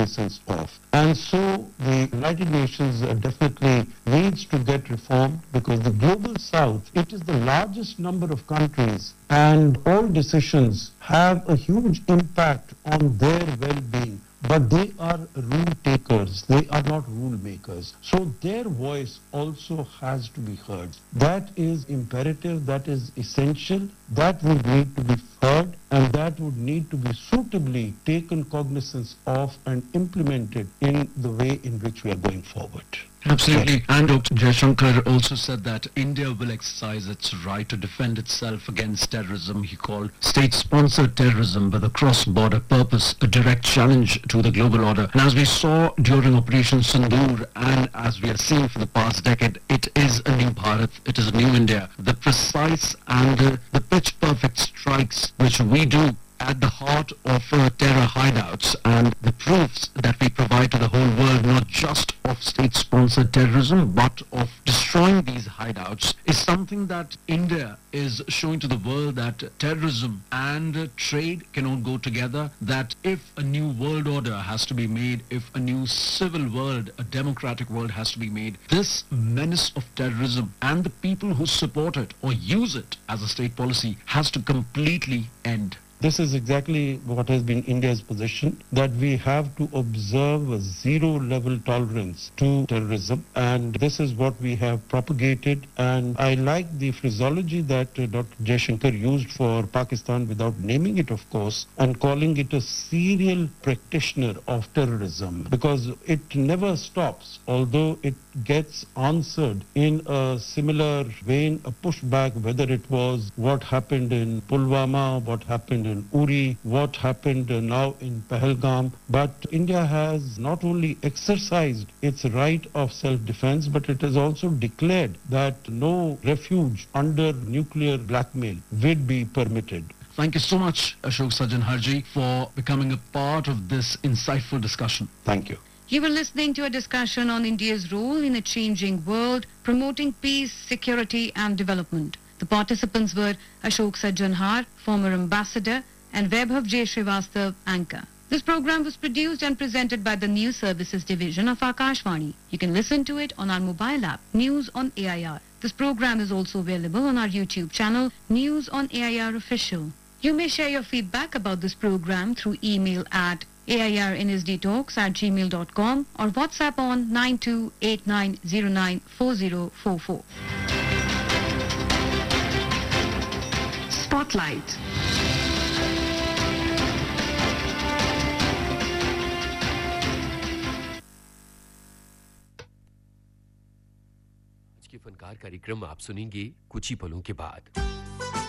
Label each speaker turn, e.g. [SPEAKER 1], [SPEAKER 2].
[SPEAKER 1] cognizance of. And so the United Nations definitely needs to get reformed, because the global south, it is the largest number of countries, and all decisions have a huge impact on their well-being. But they are rule takers, they are not rule makers. So their voice also has to be heard. That is imperative, that is essential, that would need to be heard, and that would need to be suitably taken cognizance of and implemented in the way in which we are going forward.
[SPEAKER 2] Absolutely. And Dr. Jaishankar also said that India will exercise its right to defend itself against terrorism. He called state-sponsored terrorism with a cross-border purpose a direct challenge to the global order. And as we saw during Operation Sindoor, and as we have seen for the past decade, it is a new Bharat, it is a new India. The precise and the pitch-perfect strikes which we do at the heart of terror hideouts, and the proofs that we provide to the whole world, not just of state-sponsored terrorism, but of destroying these hideouts, is something that India is showing to the world, that terrorism and trade cannot go together, that if a new world order has to be made, if a new civil world, a democratic world has to be made, this menace of terrorism and the people who support it or use it as a state policy has to completely end.
[SPEAKER 1] This is exactly what has been India's position, that we have to observe a zero-level tolerance to terrorism, and this is what we have propagated. And I like the phraseology that Dr. Jaishankar used for Pakistan, without naming it, of course, and calling it a serial practitioner of terrorism, because it never stops, although it gets answered in a similar vein, a pushback, whether it was what happened in Pulwama, what happened in Uri, what happened now in Pahalgam. But India has not only exercised its right of self-defense, but it has also declared that no refuge under nuclear blackmail would be permitted.
[SPEAKER 2] Thank you so much, Ashok Sajjan Harji, for becoming a part of this insightful discussion.
[SPEAKER 1] Thank you.
[SPEAKER 3] You were listening to a discussion on India's role in a changing world, promoting peace, security and development. The participants were Ashok Sajjanhar, former ambassador, and Vaibhav J. Srivastav, anchor. This program was produced and presented by the News Services Division of Akashvani. You can listen to it on our mobile app, News on AIR. This program is also available on our YouTube channel, News on AIR Official. You may share your feedback about this program through email at airnsdtalks@gmail.com or WhatsApp on 9289094044. Spotlight.
[SPEAKER 4] आज के फनकार कार्यक्रम आप सुनेंगे कुछ ही पलों के बाद।